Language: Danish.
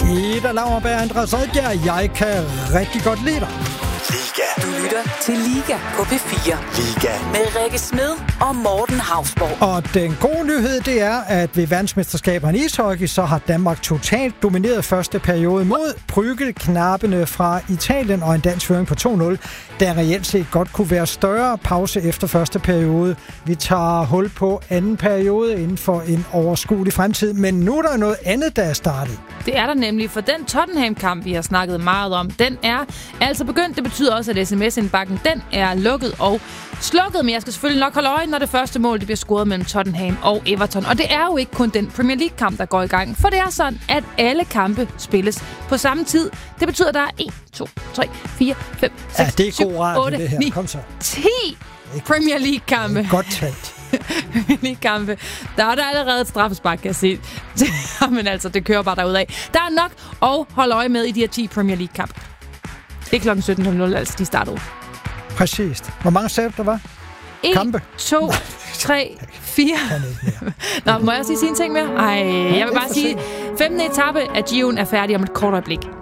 Peter Lauerberg, Andreas Oddbjerg. Jeg kan rigtig godt lide dig. Liga. Du lytter til Liga på P4. Liga. Med Rikke Smed og Morten Hausborg. Og den gode nyhed, det er, at ved verdensmesterskaberne i ishockey, så har Danmark totalt domineret første periode mod Brygge-knappene fra Italien og en dansk føring på 2-0, der reelt set godt kunne være større pause efter første periode. Vi tager hul på anden periode inden for en overskuelig fremtid, men nu er der noget andet, der er startet. Det er der nemlig, for den Tottenham-kamp, vi har snakket meget om, den er altså begyndt. Det betyder også, at sms-indbakken, den er lukket og slukket, men jeg skal selvfølgelig nok holde øje, når det første mål det bliver scoret mellem Tottenham og Everton. Og det er jo ikke kun den Premier League-kamp, der går i gang, for det er sådan, at alle kampe spilles på samme tid. Det betyder, at der er 1, 2, 3, 4, 5, 6, det er 7, god radio, 8, det her. 9, Kom så. 10 Premier League-kampe. Godt talt. Kampe. Der er der allerede et straffespark, kan jeg se. Men altså, det kører bare derudad. Der er nok at holde øje med i de her 10 Premier League-kamp. Det er klokken 17.00, altså de startede. Præcis. Hvor mange sagde der var? 1, kampe? 2, 3, 4. Nå, må jeg også sige en ting mere? Ej, jeg vil bare sige, 15. etape af Giroen er færdig om et kort øjeblik.